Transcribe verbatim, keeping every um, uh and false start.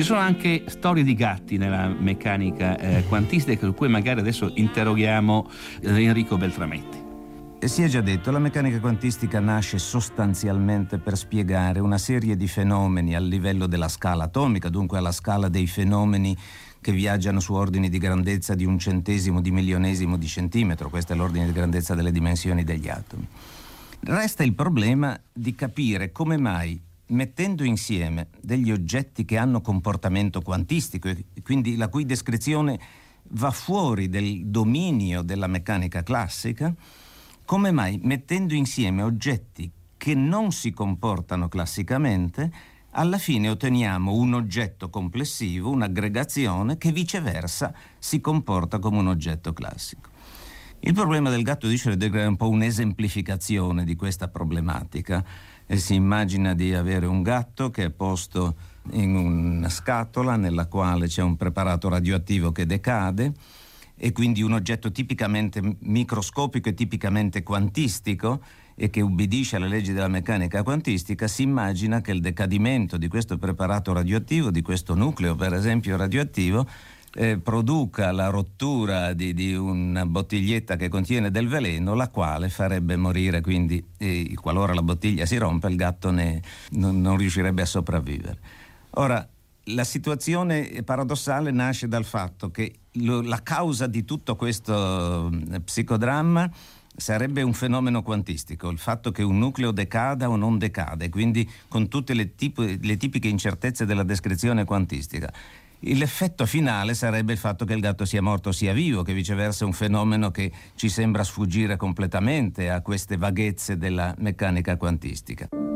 Ci sono anche storie di gatti nella meccanica eh, quantistica, su cui magari adesso interroghiamo eh, Enrico Beltrametti. E si è già detto, la meccanica quantistica nasce sostanzialmente per spiegare una serie di fenomeni al livello della scala atomica, dunque alla scala dei fenomeni che viaggiano su ordini di grandezza di un centesimo di milionesimo di centimetro. Questo è l'ordine di grandezza delle dimensioni degli atomi. Resta il problema di capire come mai, mettendo insieme degli oggetti che hanno comportamento quantistico e quindi la cui descrizione va fuori del dominio della meccanica classica, come mai mettendo insieme oggetti che non si comportano classicamente, alla fine otteniamo un oggetto complessivo, un'aggregazione che viceversa si comporta come un oggetto classico. Il problema del gatto di Schrödinger è un po' un'esemplificazione di questa problematica. E si immagina di avere un gatto che è posto in una scatola nella quale c'è un preparato radioattivo che decade, e quindi un oggetto tipicamente microscopico e tipicamente quantistico e che ubbidisce alle leggi della meccanica quantistica. Si immagina che il decadimento di questo preparato radioattivo, di questo nucleo per esempio radioattivo, eh, produca la rottura di, di una bottiglietta che contiene del veleno, la quale farebbe morire, quindi eh, qualora la bottiglia si rompe il gatto ne, non, non riuscirebbe a sopravvivere. Ora, la situazione paradossale nasce dal fatto che lo, la causa di tutto questo eh, psicodramma sarebbe un fenomeno quantistico, il fatto che un nucleo decada o non decade, quindi con tutte le, tipo, le tipiche incertezze della descrizione quantistica. L'effetto finale sarebbe il fatto che il gatto sia morto o sia vivo, che viceversa è un fenomeno che ci sembra sfuggire completamente a queste vaghezze della meccanica quantistica.